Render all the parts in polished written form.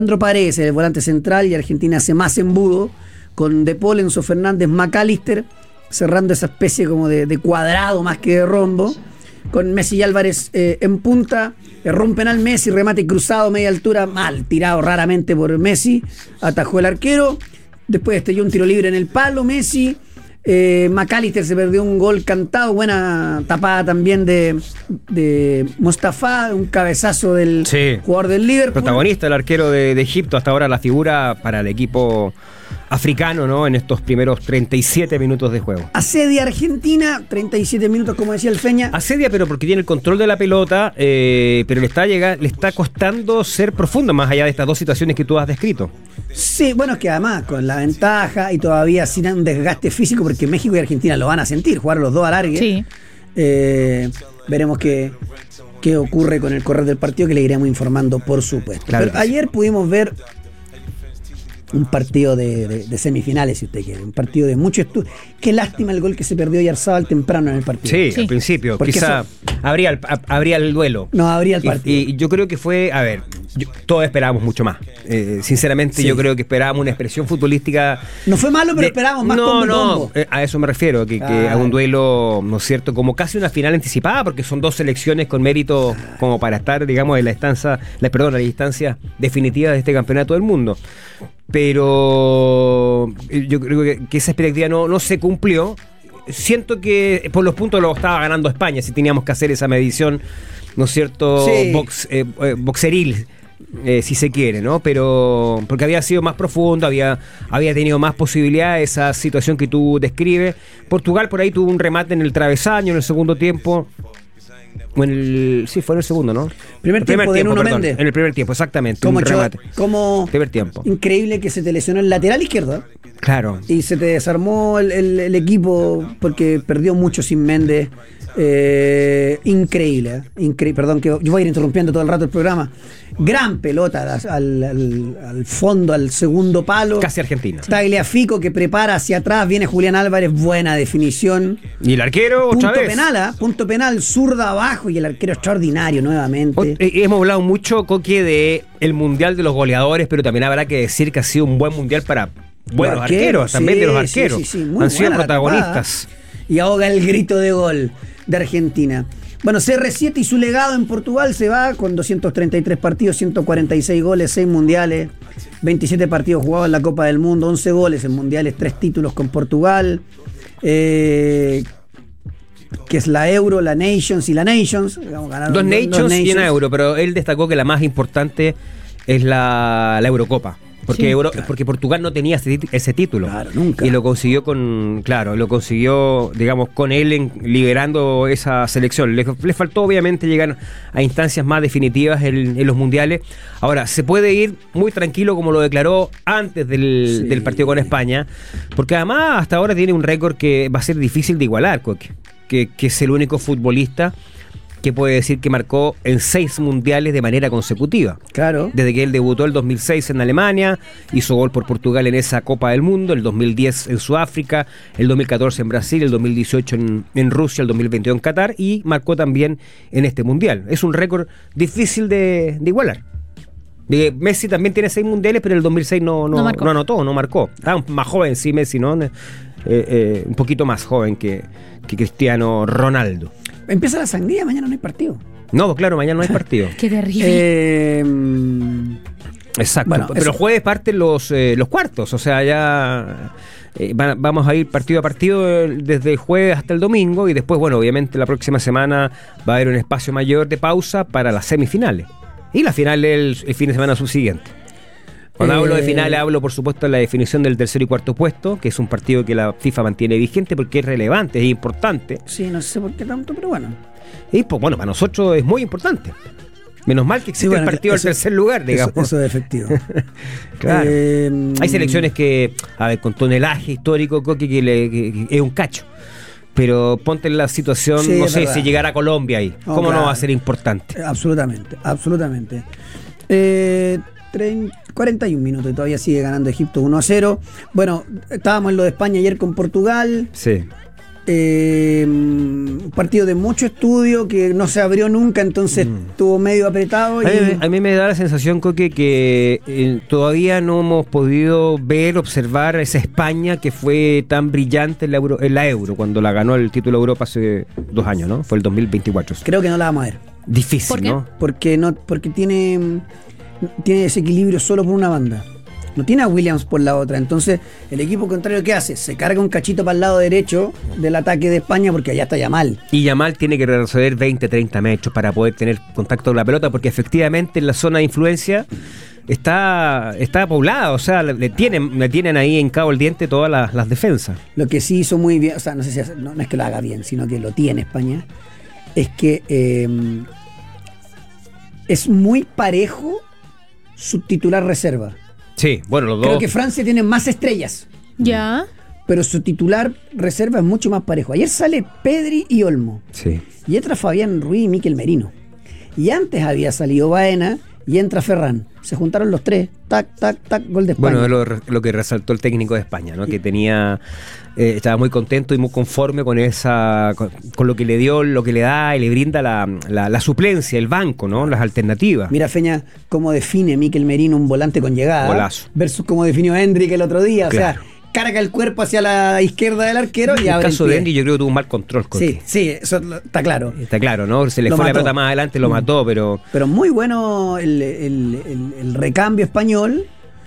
Sandro Paredes, el volante central, y Argentina hace más embudo con De Paul, Enzo Fernández, McAllister, cerrando esa especie como de cuadrado más que de rombo, con Messi y Álvarez en punta. Erró un penal Messi, remate cruzado, media altura, mal tirado raramente por Messi, atajó el arquero, después estrelló un tiro libre en el palo Messi. McAllister se perdió un gol cantado, buena tapada también de Mostafa, un cabezazo del jugador del Liverpool. Protagonista, el arquero de Egipto, hasta ahora la figura para el equipo africano, ¿no? En estos primeros 37 minutos de juego. Asedia Argentina, 37 minutos, como decía el Feña. Asedia, pero porque tiene el control de la pelota, pero le está costando ser profundo, más allá de estas dos situaciones que tú has descrito. Sí, bueno, es que además con la ventaja y todavía sin un desgaste físico, porque México y Argentina lo van a sentir, jugar los dos a largue. Sí. Veremos qué ocurre con el correr del partido, que le iremos informando, por supuesto. Claro. Pero ayer pudimos ver un partido de semifinales, si usted quiere, un partido de mucho estudio. Qué lástima el gol que se perdió Oyarzabal temprano en el partido. Sí, al principio, porque quizá habría el duelo. No, habría el partido. Y yo creo que fue, todos esperábamos mucho más. Sinceramente, yo creo que esperábamos una expresión futbolística. No fue malo, pero esperábamos más combo. A eso me refiero, que a un duelo, ¿no es cierto? Como casi una final anticipada, porque son dos selecciones con mérito como para estar, digamos, en la distancia definitiva de este campeonato del mundo. Pero yo creo que esa expectativa no se cumplió. Siento que por los puntos lo estaba ganando España, si teníamos que hacer esa medición, ¿no es cierto? Sí. Boxeril, si se quiere, ¿no? Pero porque había sido más profundo, había tenido más posibilidades, esa situación que tú describes. Portugal por ahí tuvo un remate en el travesaño en el segundo tiempo. Fue en el segundo, ¿no? Primer tiempo de Nuno Méndez. En el primer tiempo, exactamente. Un remate. Primer tiempo. Increíble que se te lesionó el lateral izquierdo. Claro. Y se te desarmó el equipo porque perdió mucho sin Méndez. Increíble. Perdón, que yo voy a ir interrumpiendo todo el rato el programa. Gran pelota al fondo, al segundo palo. Casi Argentina. Tagliafico que prepara hacia atrás, viene Julián Álvarez, buena definición. Y el arquero otra vez. Punto penal, zurda abajo, y el arquero extraordinario nuevamente. Hemos hablado mucho, Coqui, de el mundial de los goleadores, pero también habrá que decir que ha sido un buen mundial para buenos arqueros, también de los arqueros. Sí, muy han sido tapada. protagonistas. Y ahoga el grito de gol de Argentina. Bueno, CR7 y su legado en Portugal se va con 233 partidos, 146 goles, 6 mundiales, 27 partidos jugados en la Copa del Mundo, 11 goles en mundiales, 3 títulos con Portugal, que es la Euro, la Nations y la Nations. Dos Nations y una Euro, pero él destacó que la más importante es la Eurocopa. Porque Portugal no tenía ese título. Claro, nunca. Y lo consiguió digamos, con él liderando esa selección. Le faltó obviamente llegar a instancias más definitivas en los mundiales. Ahora, se puede ir muy tranquilo, como lo declaró antes del partido con España, porque además hasta ahora tiene un récord que va a ser difícil de igualar, que es el único futbolista que puede decir que marcó en 6 mundiales de manera consecutiva. Claro. Desde que él debutó el 2006 en Alemania, hizo gol por Portugal en esa Copa del Mundo, el 2010 en Sudáfrica, el 2014 en Brasil, el 2018 en Rusia, el 2022 en Qatar, y marcó también en este mundial. Es un récord difícil de igualar. Messi también tiene 6 mundiales, pero en el 2006 no anotó, no marcó. Estaba más joven, sí, Messi, ¿no? Un poquito más joven que Cristiano Ronaldo. Empieza la sangría, mañana no hay partido. No, claro, mañana no hay partido. Qué terrible. Exacto. Bueno, pero jueves parten los cuartos, o sea, ya vamos a ir partido a partido desde el jueves hasta el domingo, y después, bueno, obviamente la próxima semana va a haber un espacio mayor de pausa para las semifinales. Y la final el fin de semana subsiguiente. Cuando hablo de finales, hablo por supuesto de la definición del tercer y cuarto puesto, que es un partido que la FIFA mantiene vigente porque es relevante, es importante. Sí, no sé por qué tanto, pero bueno. Y pues bueno, para nosotros es muy importante. Menos mal que existe el partido del tercer lugar, digamos. Eso es efectivo. Claro. Hay selecciones que, con tonelaje histórico, que es un cacho. Pero ponte en la situación, sí, no sé, si llegara a Colombia ahí. ¿Cómo claro. No va a ser importante? Absolutamente. 41 minutos y todavía sigue ganando Egipto 1-0. Bueno, estábamos en lo de España ayer con Portugal. Sí. un partido de mucho estudio que no se abrió nunca, entonces estuvo medio apretado. A mí me da la sensación, Coque, que todavía no hemos podido observar esa España que fue tan brillante en la Euro, cuando la ganó el título de Europa hace 2 años, ¿no? Fue el 2024. Creo que no la vamos a ver. Difícil, ¿Por qué? ¿no? Porque tiene desequilibrio solo por una banda. No tiene a Williams por la otra. Entonces, el equipo contrario, ¿qué hace? Se carga un cachito para el lado derecho del ataque de España porque allá está Yamal. Y Yamal tiene que retroceder 20, 30 metros para poder tener contacto con la pelota, porque efectivamente en la zona de influencia está poblada. O sea, le tienen ahí en cabo el diente todas las defensas. Lo que sí hizo muy bien, o sea, no sé si no es que lo haga bien, sino que lo tiene España, es que es muy parejo su titular reserva. Sí, bueno, los dos. Creo que Francia tiene más estrellas, Ya. pero su titular reserva es mucho más parejo. Ayer sale Pedri y Olmo, Sí. y entra Fabián Ruiz y Mikel Merino. Y antes había salido Baena y entra Ferran. Se juntaron los tres, tac, tac, tac, gol de España. Bueno, lo que resaltó el técnico de España, ¿no? Que estaba muy contento y muy conforme con lo que le dio, lo que le da y le brinda la suplencia, el banco, ¿no? Las alternativas. Mira, Feña, cómo define Mikel Merino un volante con llegada. Golazo. Versus cómo definió Hendrik el otro día. Claro. O sea, carga el cuerpo hacia la izquierda del arquero y En el abre caso el de pie. Andy, yo creo que tuvo un mal control. Sí, eso está claro. Está claro, ¿no? Se le Lo fue la mató. pelota más adelante, lo mató, pero Pero muy bueno el recambio español.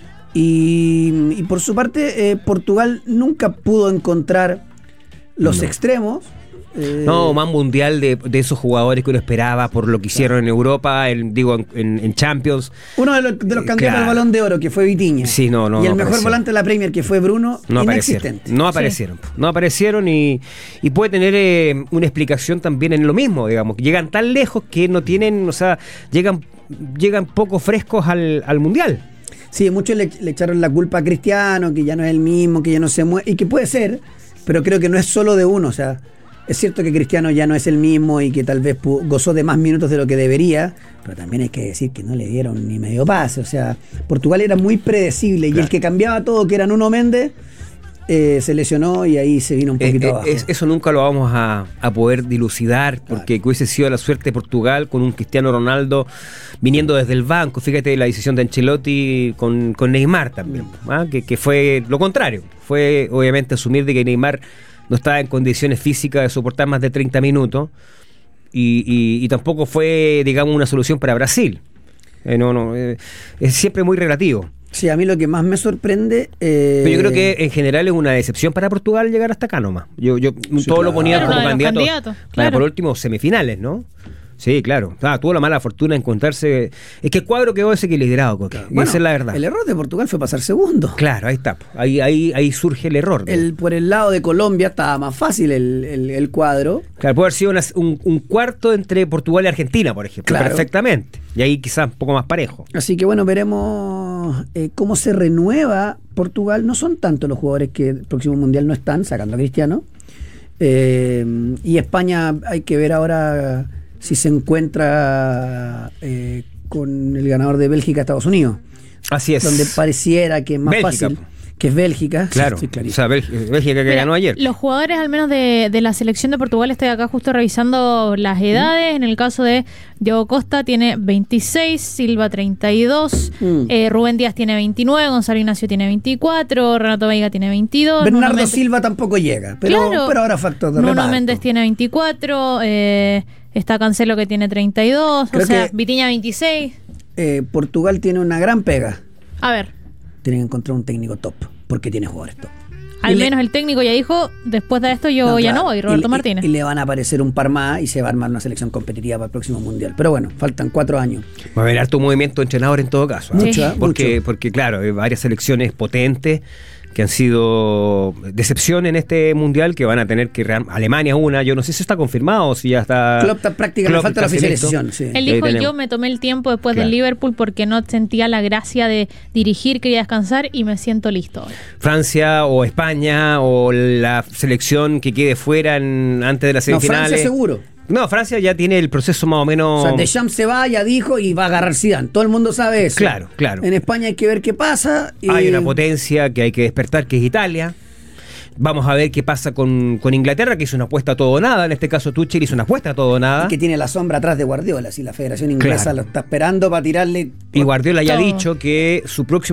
Y por su parte, Portugal nunca pudo encontrar los extremos. no, más mundial de esos jugadores que uno esperaba por lo que hicieron en Europa, en Champions. Uno de los candidatos Claro. al Balón de Oro, que fue Vitinha. Sí, no Y el mejor aparecieron. volante de la Premier, que fue Bruno, No inexistente. aparecieron. No aparecieron y puede tener una explicación también en lo mismo, digamos. Llegan tan lejos que no tienen, o sea, llegan poco frescos al Mundial. Sí, muchos le echaron la culpa a Cristiano, que ya no es el mismo, que ya no se mueve, y que puede ser, pero creo que no es solo de uno. O sea, es cierto que Cristiano ya no es el mismo y que tal vez gozó de más minutos de lo que debería, pero también hay que decir que no le dieron ni medio pase. O sea, Portugal era muy predecible y el que cambiaba todo, que era Nuno Méndez, se lesionó y ahí se vino un poquito abajo. Eso nunca lo vamos a poder dilucidar, porque hubiese sido la suerte de Portugal con un Cristiano Ronaldo viniendo desde el banco. Fíjate la decisión de Ancelotti con Neymar también, que fue lo contrario. Fue obviamente asumir de que Neymar no estaba en condiciones físicas de soportar más de 30 minutos y tampoco fue, digamos, una solución para Brasil. Es siempre muy relativo. Sí, a mí lo que más me sorprende... Pero yo creo que en general es una decepción para Portugal llegar hasta acá nomás. Yo todo lo ponía Claro, como uno de los candidato candidatos, para claro. por último semifinales, ¿no? Sí, claro. Tuvo la mala fortuna de encontrarse. Es que el cuadro quedó desequilibrado, Coque. Bueno, esa es la verdad. el error de Portugal fue pasar segundo. Claro, ahí está. Ahí surge el error. Por el lado de Colombia estaba más fácil el cuadro. Claro, puede haber sido un cuarto entre Portugal y Argentina, por ejemplo. Claro. Perfectamente. Y ahí quizás un poco más parejo. Así que bueno, veremos cómo se renueva Portugal. No son tantos los jugadores que el próximo Mundial no están, sacando a Cristiano. Y España hay que ver ahora si se encuentra con el ganador de Bélgica, Estados Unidos. Así es. Donde pareciera que es más Bélgica. fácil, que es Bélgica. Claro. Sí, O clarísimo. sea, Bélgica que Mira, ganó ayer. Los jugadores, al menos de la selección de Portugal, estoy acá justo revisando las edades. En el caso de Diogo Costa tiene 26, Silva 32, Rubén Díaz tiene 29, Gonzalo Ignacio tiene 24, Renato Veiga tiene 22. Bernardo Nuno Méndez- Silva tampoco llega, pero ahora factor de Nuno reparto. Méndez tiene 24, está Cancelo que tiene 32, Creo o sea, que- Vitinha 26. Portugal tiene una gran pega. A ver, Tienen que encontrar un técnico top, porque tiene jugadores top. al Y le- menos el técnico ya dijo, después de esto yo ya claro. no voy, Roberto Y Martínez. Y le van a aparecer un par más y se va a armar una selección competitiva para el próximo Mundial. Pero bueno, faltan 4 años. Va a haber harto movimiento de entrenador en todo caso. Mucho, Sí. Porque claro, hay varias selecciones potentes que han sido decepción en este mundial que van a tener que... Alemania una, yo no sé si está confirmado, si ya está... Klopp está prácticamente, falta la está selecto. oficialización. Sí. Él Ahí dijo, tenemos. yo me tomé el tiempo después Claro. del Liverpool porque no sentía la gracia de dirigir, quería descansar y me siento listo ahora. Francia o España o la selección que quede fuera antes de las No, semifinales. Francia seguro. No, Francia ya tiene el proceso más o menos... O sea, Deschamps se va, ya dijo, y va a agarrar Zidane. Todo el mundo sabe eso. Claro, claro. En España hay que ver qué pasa. Hay una potencia que hay que despertar, que es Italia. Vamos a ver qué pasa con Inglaterra, que hizo una apuesta a todo o nada. En este caso, Tuchel hizo una apuesta a todo o nada. Y que tiene la sombra atrás de Guardiola. Si la Federación Inglesa lo está esperando para tirarle. Y Guardiola ya ha Todo. dicho que su próximo